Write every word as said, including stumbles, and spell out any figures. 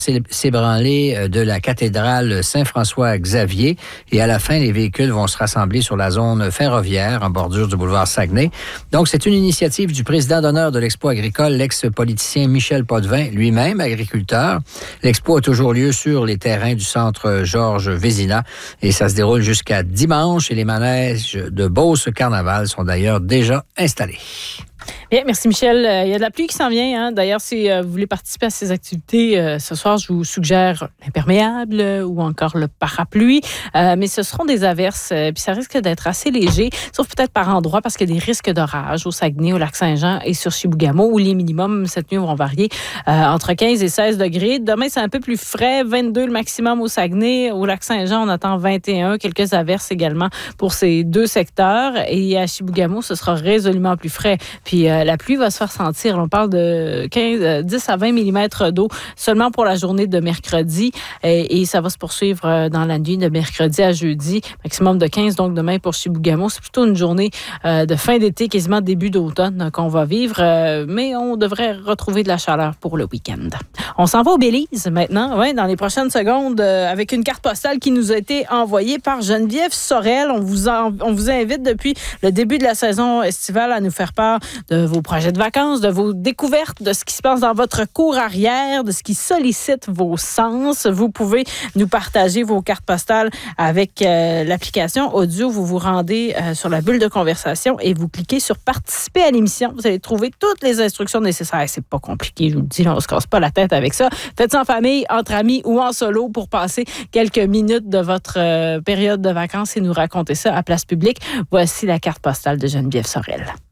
s'ébranler de la cathédrale Saint-François-Xavier. Et à la fin, les véhicules vont se rassembler sur la zone ferroviaire en bordure du boulevard Saguenay. Donc, c'est une initiative du président d'honneur de l'Expo agricole, l'ex-politicien Michel Potvin, lui-même agriculteur. L'expo a toujours lieu sur les terrains du centre Georges Vézina et ça se déroule jusqu'à dimanche et les manèges de Beauce Carnaval sont d'ailleurs déjà installés. Bien, merci Michel. Euh, il y a de la pluie qui s'en vient. Hein? D'ailleurs, si euh, vous voulez participer à ces activités, euh, ce soir, je vous suggère l'imperméable euh, ou encore le parapluie. Euh, mais ce seront des averses, euh, puis ça risque d'être assez léger, sauf peut-être par endroits parce qu'il y a des risques d'orage au Saguenay, au Lac-Saint-Jean et sur Chibougamau, où les minimums cette nuit vont varier euh, entre quinze et seize degrés. Demain, c'est un peu plus frais, vingt-deux le maximum au Saguenay. Au Lac-Saint-Jean, on attend vingt et un. Quelques averses également pour ces deux secteurs. Et à Chibougamau, ce sera résolument plus frais. Puis euh, la pluie va se faire sentir. On parle de quinze, dix à vingt millimètres d'eau seulement pour la journée de mercredi. Et, et ça va se poursuivre dans la nuit de mercredi à jeudi. Maximum de quinze, donc demain pour Chibougamau. C'est plutôt une journée euh, de fin d'été, quasiment début d'automne qu'on va vivre. Euh, mais on devrait retrouver de la chaleur pour le week-end. On s'en va au Belize maintenant, ouais, dans les prochaines secondes, euh, avec une carte postale qui nous a été envoyée par Geneviève Sorel. On vous, en, on vous invite depuis le début de la saison estivale à nous faire part de vos projets de vacances, de vos découvertes, de ce qui se passe dans votre cour arrière, de ce qui sollicite vos sens. Vous pouvez nous partager vos cartes postales avec euh, l'application audio. Vous vous rendez euh, sur la bulle de conversation et vous cliquez sur « Participer à l'émission ». Vous allez trouver toutes les instructions nécessaires. C'est pas compliqué, je vous le dis, là, on se casse pas la tête avec ça. Faites ça en famille, entre amis ou en solo pour passer quelques minutes de votre euh, période de vacances et nous raconter ça à place publique. Voici la carte postale de Geneviève Sorel.